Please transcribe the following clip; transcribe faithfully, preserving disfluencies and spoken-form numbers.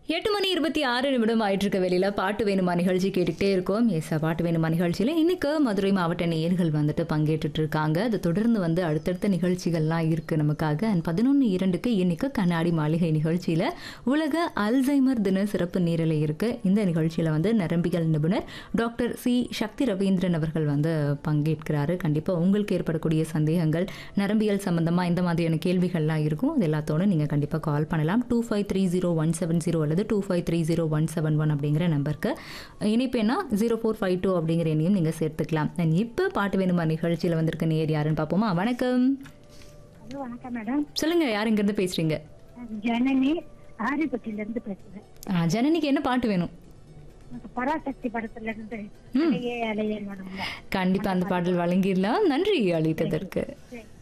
எட்டு மணி இருபத்தி ஆறு நிமிடம் ஆயிட்டு இருக்க வெளியில பாட்டு வேணுமா நிகழ்ச்சி கேட்டுக்கிட்டே இருக்கோம். எஸ் பாட்டு வேணுமா நிகழ்ச்சியில் இன்னைக்கு மதுரை மாவட்ட நேயர்கள் வந்துட்டு பங்கேற்றுட்டு இருக்காங்க. அது தொடர்ந்து வந்து அடுத்தடுத்த நிகழ்ச்சிகள்லாம் இருக்கு நமக்காக. அண்ட் பதினொன்று இரண்டுக்கு இன்னைக்கு கண்ணாடி மாளிகை நிகழ்ச்சியில் உலக அல்சைமர் தின சிறப்பு நேரலை இருக்கு. இந்த நிகழ்ச்சியில் வந்து நரம்பியல் நிபுணர் டாக்டர் சி சக்தி ரவீந்திரன் அவர்கள் வந்து பங்கேற்கிறாரு. கண்டிப்பாக உங்களுக்கு ஏற்படக்கூடிய சந்தேகங்கள் நரம்பியல் சம்பந்தமாக இந்த மாதிரியான கேள்விகள்லாம் இருக்கும். அது எல்லாத்தோட நீங்கள் கண்டிப்பாக கால் பண்ணலாம். Two five three zero one seven zero அல்லது two five three zero one seven one அப்படிங்கிற நம்பருக்கு இனிப்பேனா ஜீரோ ஃபோர் ஃபைவ் டூ அப்படிங்கிற எண்ணையும் நீங்கள் சேர்த்துக்கலாம். இப்போ பாட்டு வேணுமா நிகழ்ச்சியில் வந்திருக்க நேர் யாருன்னு பார்ப்போமா? வணக்கம். ஹலோ, வணக்கம் மேடம். சொல்லுங்க, யார் இங்கிருந்து பேசுறீங்க? ஜனனி ஆரிபட்டில இருந்து பேசுறேன். ஆ, ஜனனிக்கு என்ன பாட்டு வேணும்? பராசக்தி படத்துல இருந்து அலையே அலையே மேடம். கண்டிப்பா அந்த பாடல் வழங்கிடலாம். நன்றி அளித்ததற்கு. சரி.